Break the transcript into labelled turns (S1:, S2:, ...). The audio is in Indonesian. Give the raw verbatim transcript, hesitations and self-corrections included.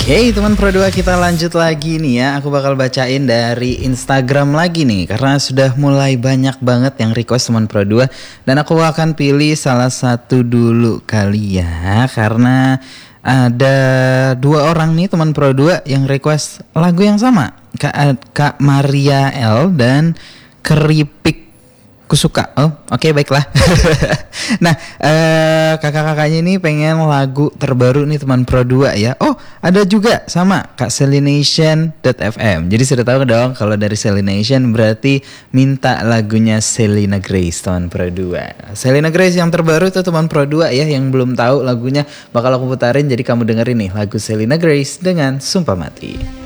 S1: Oke teman Pro dua, kita lanjut lagi nih ya. Aku bakal bacain dari Instagram lagi nih, karena sudah mulai banyak banget yang request teman Pro dua. Dan aku akan pilih salah satu dulu kali ya, karena ada dua orang nih teman Pro dua yang request lagu yang sama, Kak, Kak Maria L dan Keripik Kusuka. Oh oke okay, baiklah. Nah eh, kakak-kakaknya ini pengen lagu terbaru nih teman Pro dua ya. Oh ada juga sama Kak Selination dot f m. Jadi sudah tahu dong kalau dari Selination berarti minta lagunya Selena Grace teman Pro dua. Selena Grace yang terbaru tuh teman Pro dua ya. Yang belum tahu lagunya bakal aku putarin, jadi kamu dengerin nih lagu Selena Grace dengan Sumpah Mati.